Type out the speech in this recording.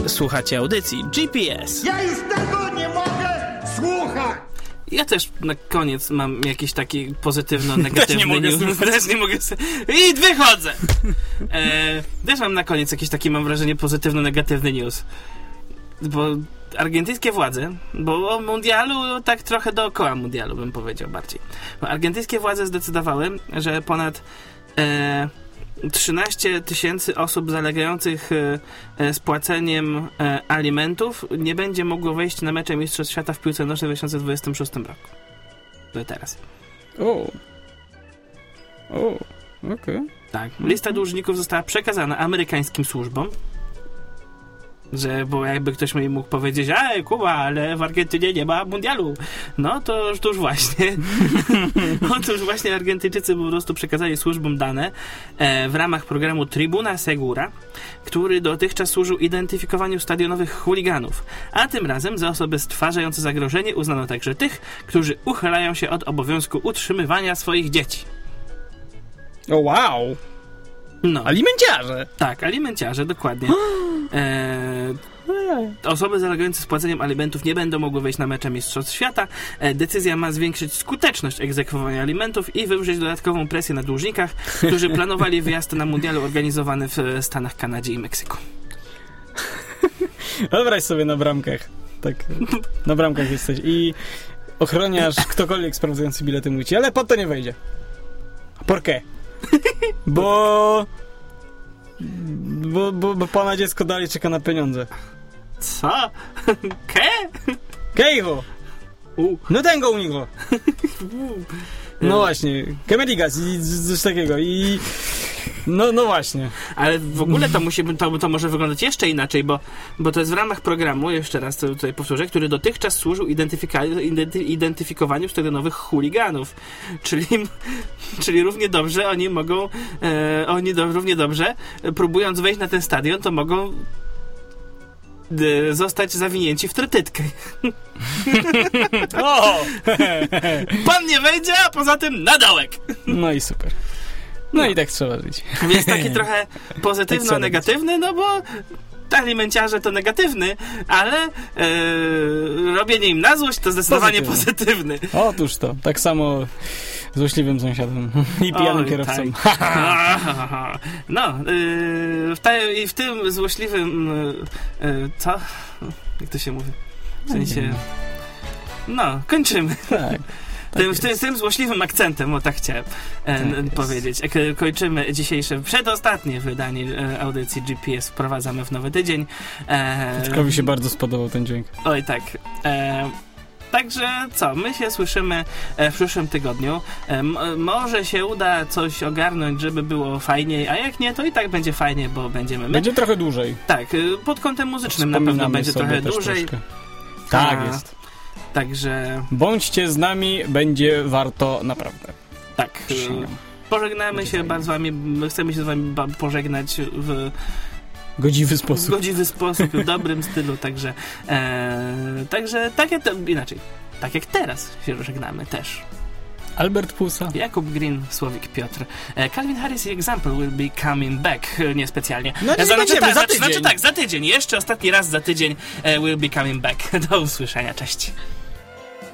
Słuchacie audycji GPS. Ja już tego nie mogę słuchać! Ja też na koniec mam jakiś taki pozytywno-negatywny news. Też nie mogę I wychodzę! Też mam na koniec jakiś taki, mam wrażenie, pozytywno-negatywny news. Bo argentyńskie władze, bo o mundialu tak trochę dookoła mundialu bym powiedział bardziej. Bo argentyńskie władze zdecydowały, że ponad 13 tysięcy osób zalegających z płaceniem alimentów nie będzie mogło wejść na mecze Mistrzostw Świata w piłce nożnej w 2026 roku. To teraz. Okej. Tak. Lista dłużników została przekazana amerykańskim służbom. Bo jakby ktoś mi mógł powiedzieć, Kuba, ale w Argentynie nie ma mundialu. No to już właśnie. Otóż właśnie Argentyńczycy po prostu przekazali służbom dane w ramach programu Tribuna Segura, który dotychczas służył identyfikowaniu stadionowych chuliganów. A tym razem za osoby stwarzające zagrożenie uznano także tych, którzy uchylają się od obowiązku utrzymywania swoich dzieci. O wow! No. Alimenciarze! Tak, alimenciarze, dokładnie. Osoby zalegające z płaceniem alimentów nie będą mogły wejść na mecze Mistrzostw Świata. Decyzja ma zwiększyć skuteczność egzekwowania alimentów i wywrzeć dodatkową presję na dłużnikach, którzy planowali wyjazd na mundialu organizowany w Stanach, Kanadzie i Meksyku. Wyobraź sobie na bramkach. Tak, na bramkach jesteś i ochroniarz, ktokolwiek sprawdzający bilety mówi ci, ale pod to nie wejdzie. ¿Por qué? Bo pana dziecko dalej czeka na pieniądze. Co? ¿Qué? ¿Qué, hijo? No tengo un hijo. No właśnie. ¿Qué me digas? I coś takiego. I no właśnie. Ale w ogóle to może wyglądać jeszcze inaczej, bo to jest w ramach programu, jeszcze raz to tutaj powtórzę, który dotychczas służył identyfikowaniu stadionowych chuliganów. Czyli równie dobrze oni mogą równie dobrze, próbując wejść na ten stadion, to mogą zostać zawinięci w trytytkę. O! Pan nie wejdzie, a poza tym na dołek. No i super. No i tak trzeba żyć. Więc taki trochę pozytywno-negatywny, no bo alimenciarze to negatywny, ale robienie im na złość to zdecydowanie pozytywny. Otóż to. Tak samo złośliwym sąsiadem i pijanym kierowcą. Tak. No, w tym złośliwym co? Jak to się mówi? W sensie... No, kończymy. Tak. Tym złośliwym akcentem, tak chciałem powiedzieć. Kończymy dzisiejsze, przedostatnie wydanie audycji GPS. Wprowadzamy w nowy tydzień. Piotrkowi się bardzo spodobał ten dźwięk. Oj, tak. Także co, my się słyszymy w przyszłym tygodniu. Może się uda coś ogarnąć, żeby było fajniej, a jak nie, to i tak będzie fajnie, bo będziemy my. Będzie trochę dłużej. Tak, pod kątem muzycznym na pewno będzie trochę dłużej. Troszkę. Tak jest. Także... Bądźcie z nami, będzie warto naprawdę. Tak. Pożegnamy się bardzo z wami, chcemy się z wami pożegnać w godziwy sposób. W dobrym stylu, także inaczej. Tak jak teraz się żegnamy też. Albert Pusa, Jakub Green, Słowik Piotr. Calvin Harris i Example will be coming back. Niespecjalnie. No nie za tydzień. Za tydzień. Jeszcze ostatni raz za tydzień will be coming back. Do usłyszenia. Cześć.